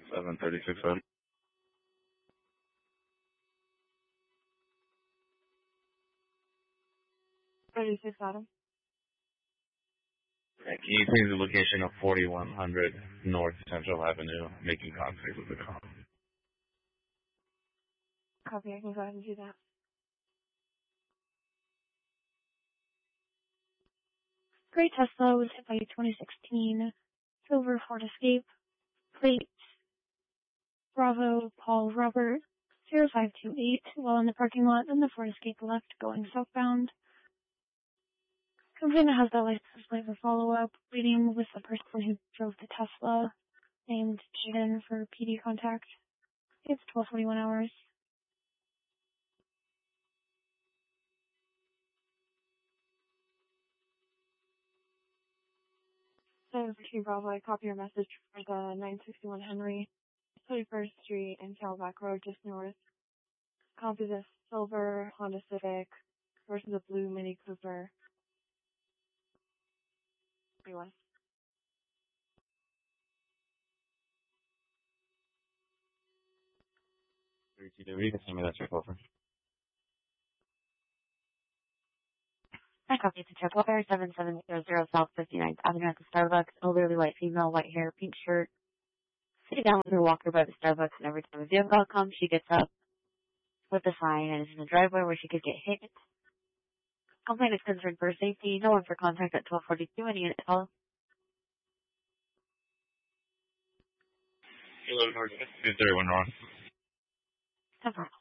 736 Adam. 36 Adam. Can you please the location of 4100 North Central Avenue, making contact with the call? Copy, I can go ahead and do that. Gray Tesla was hit by a 2016 silver Ford Escape, plate Bravo Paul Robert 0528 while in the parking lot, and the Ford Escape left going southbound. Complainant has that license plate for follow-up, waiting with the person who drove the Tesla, named Jaden, for PD contact. It's 12:41 hours. So, 15 Bravo, I copy your message for the 961 Henry, 31st Street and Calback Road, just north. Copy this silver Honda Civic versus a blue Mini Cooper. 31. You can send me that check over. I copy the check over 7700 South 59th Avenue at the Starbucks. Elderly white female, white hair, pink shirt. Sitting down with her walker by the Starbucks, and every time a vehicle comes, she gets up with a sign and is in the driveway where she could get hit. Complaint is concerned for safety. No one for contact at 1242. Any unit call? 231 North. 10-4.